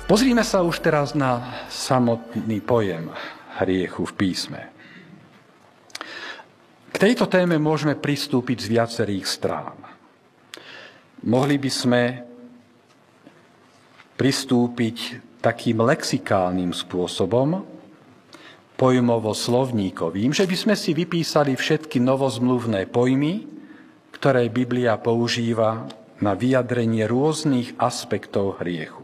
Pozrime sa už teraz na samotný pojem hriechu v písme. K tejto téme môžeme pristúpiť z viacerých strán. Mohli by sme pristúpiť takým lexikálnym spôsobom, pojmovo-slovníkovým, že by sme si vypísali všetky novozmluvné pojmy, ktoré Biblia používa na vyjadrenie rôznych aspektov hriechu.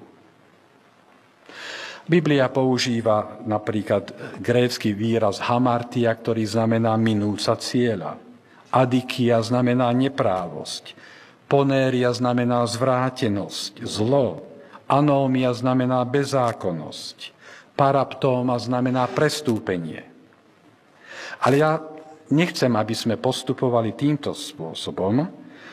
Biblia používa napríklad grécky výraz hamartia, ktorý znamená minúca cieľa. Adikia znamená neprávosť. Ponéria znamená zvrátenosť, zlo. Anómia znamená bezzákonnosť. Paraptóma znamená prestúpenie. Ale ja nechcem, aby sme postupovali týmto spôsobom.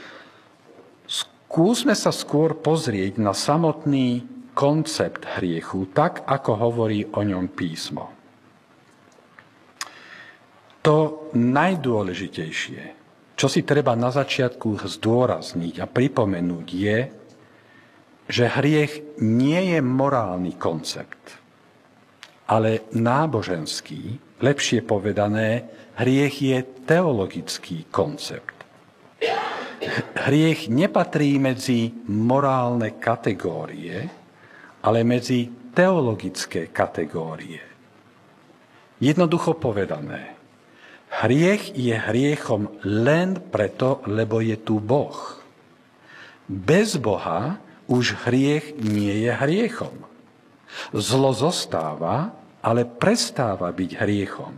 Skúsme sa skôr pozrieť na samotný koncept hriechu, tak ako hovorí o ňom písmo. To najdôležitejšie, čo si treba na začiatku zdôrazniť a pripomenúť, je, že hriech nie je morálny koncept, ale náboženský, lepšie povedané, hriech je teologický koncept. Hriech nepatrí medzi morálne kategórie, ale medzi teologické kategórie. Jednoducho povedané, hriech je hriechom len preto, lebo je tu Boh. Bez Boha už hriech nie je hriechom. Zlo zostáva, ale prestáva byť hriechom.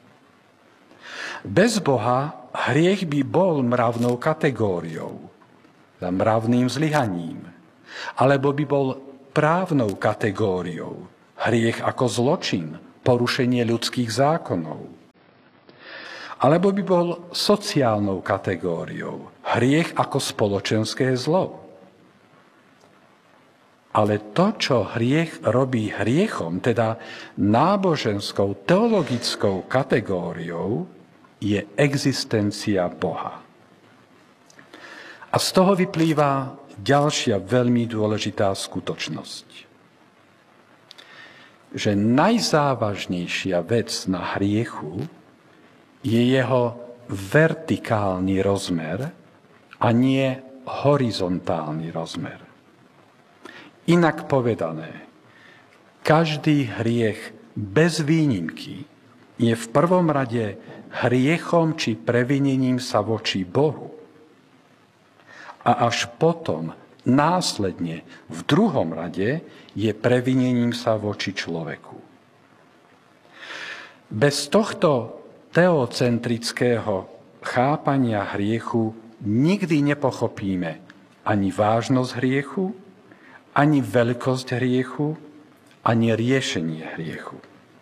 Bez Boha hriech by bol mravnou kategóriou, mravným zlyhaním, alebo by bol právnou kategóriou, hriech ako zločin, porušenie ľudských zákonov. Alebo by bol sociálnou kategóriou, hriech ako spoločenské zlo. Ale to, čo hriech robí hriechom, teda náboženskou, teologickou kategóriou, je existencia Boha. A z toho vyplýva ďalšia veľmi dôležitá skutočnosť. Že najzávažnejšia vec na hriechu je jeho vertikálny rozmer a nie horizontálny rozmer. Inak povedané, každý hriech bez výnimky je v prvom rade hriechom či previnením sa voči Bohu. A až potom, následne, v druhom rade, je previnením sa voči človeku. Bez tohto teocentrického chápania hriechu nikdy nepochopíme ani vážnosť hriechu, ani veľkosť hriechu, ani riešenie hriechu.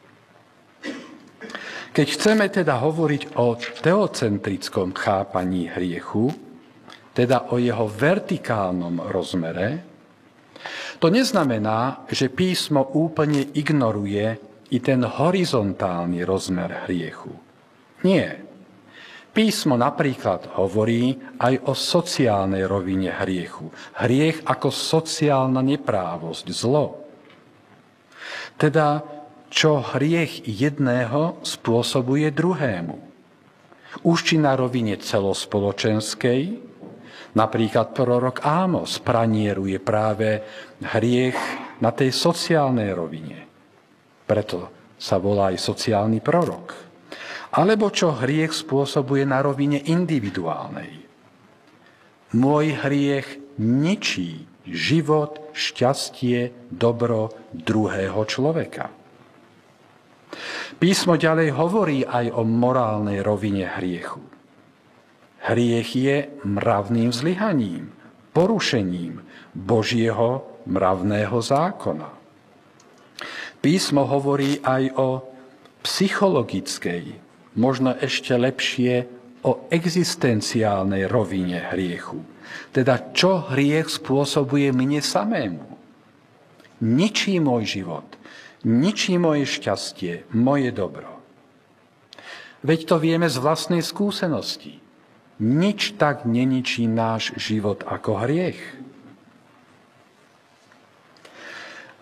Keď chceme teda hovoriť o teocentrickom chápaní hriechu, teda o jeho vertikálnom rozmere, to neznamená, že písmo úplne ignoruje i ten horizontálny rozmer hriechu. Nie. Písmo napríklad hovorí aj o sociálnej rovine hriechu. Hriech ako sociálna neprávosť, zlo. Teda, čo hriech jedného spôsobuje druhému. Už či na rovine celospoločenskej, napríklad prorok Ámos pranieruje práve hriech na tej sociálnej rovine. Preto sa volá aj sociálny prorok. Alebo čo hriech spôsobuje na rovine individuálnej. Môj hriech ničí život, šťastie, dobro druhého človeka. Písmo ďalej hovorí aj o morálnej rovine hriechu. Hriech je mravným zlyhaním, porušením Božieho mravného zákona. Písmo hovorí aj o psychologickej, možno ešte lepšie o existenciálnej rovine hriechu. Teda čo hriech spôsobuje mne samému. Ničí môj život, ničí moje šťastie, moje dobro. Veď to vieme z vlastnej skúsenosti. Nič tak neničí náš život ako hriech.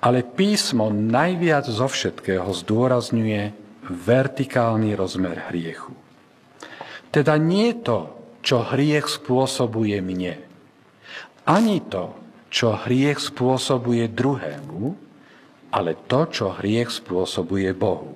Ale písmo najviac zo všetkého zdôrazňuje vertikálny rozmer hriechu. Teda nie to, čo hriech spôsobuje mne, ani to, čo hriech spôsobuje druhému, ale to, čo hriech spôsobuje Bohu.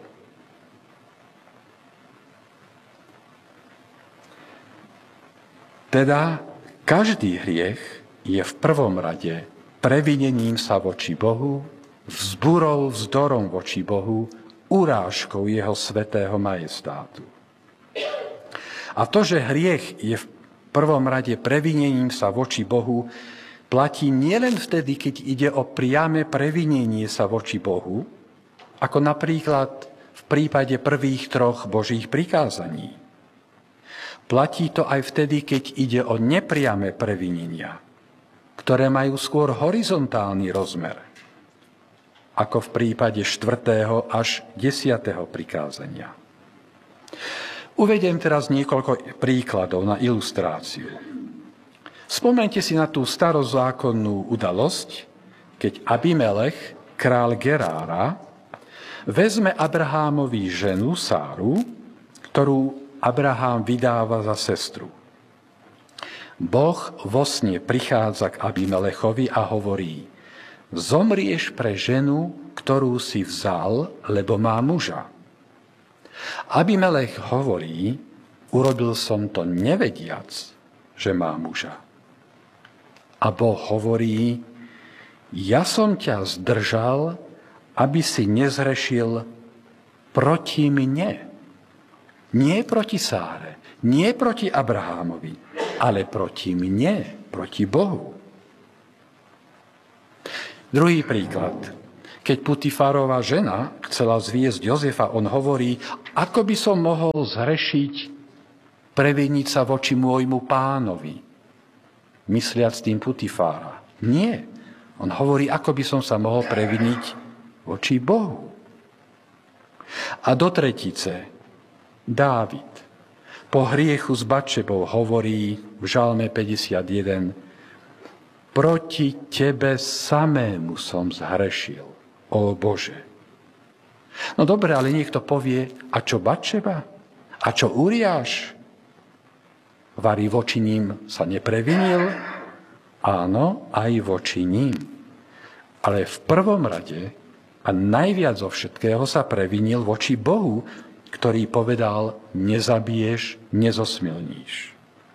Teda každý hriech je v prvom rade previnením sa voči Bohu, vzburou vzdorom voči Bohu, urážkou jeho svätého majestátu. A to, že hriech je v prvom rade previnením sa voči Bohu, platí nielen vtedy, keď ide o priame previnenie sa voči Bohu, ako napríklad v prípade prvých 3 Božích prikázaní. Platí to aj vtedy, keď ide o nepriame previnenia, ktoré majú skôr horizontálny rozmer, ako v prípade 4. až 10. prikázania. Uvediem teraz niekoľko príkladov na ilustráciu. Spomeňte si na tú starozákonnú udalosť, keď Abimelech, král Gerára, vezme Abrahámovi ženu Sáru, ktorú Abrahám vydáva za sestru. Boh vo sne prichádza k Abimelechovi a hovorí: zomrieš pre ženu, ktorú si vzal, lebo má muža. Abimelech hovorí: urobil som to nevediac, že má muža. A Boh hovorí: ja som ťa zdržal, aby si nezhrešil proti mne. Nie proti Sáre, nie proti Abrahámovi, ale proti mne, proti Bohu. Druhý príklad. Keď Putifárová žena chcela zviesť Jozefa, on hovorí: ako by som mohol zhrešiť, previniť sa voči môjmu pánovi, mysliac tým Putifára. Nie. On hovorí, ako by som sa mohol previniť voči Bohu. A do tretice Dávid po hriechu s Batšebou hovorí v Žalme 51: proti tebe samému som zhrešil, ó Bože. No dobre, ale niekto povie: a čo Batšeba? A čo Uriáš? Vari voči ním sa neprevinil? Áno, aj voči ním. Ale v prvom rade a najviac zo všetkého sa previnil voči Bohu, ktorý povedal: nezabiješ, nezosmilníš.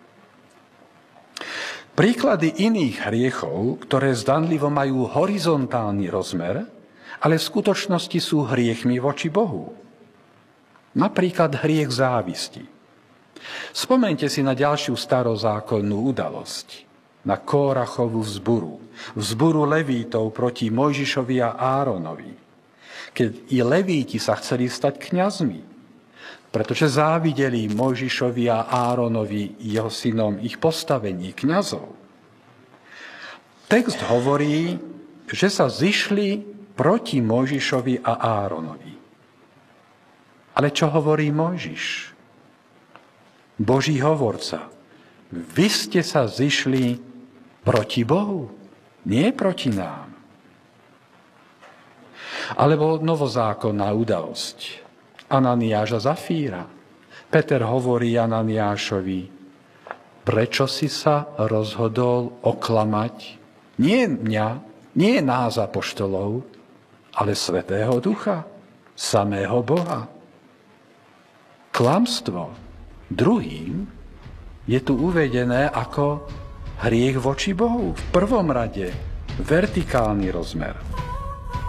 Príklady iných hriechov, ktoré zdanlivo majú horizontálny rozmer, ale v skutočnosti sú hriechmi voči Bohu. Napríklad hriech závisti. Spomeňte si na ďalšiu starozákonnú udalosť, na Kórachovú vzburu Levítov proti Mojžišovi a Áronovi, keď i Levíti sa chceli stať kňazmi, pretože závideli Mojžišovi a Áronovi, jeho synom, ich postavenie kňazov. Text hovorí, že sa zišli proti Mojžišovi a Áronovi. Ale čo hovorí Mojžiš? Boží hovorca: vy ste sa zišli proti Bohu, nie proti nám. Alebo novozákonná udalosť. Ananiáš a Zafíra. Peter hovorí Ananiášovi: prečo si sa rozhodol oklamať nie mňa, nie nás apoštolov, ale Svätého Ducha, samého Boha? Klamstvo druhým je tu uvedené ako hriech voči Bohu. V prvom rade vertikálny rozmer.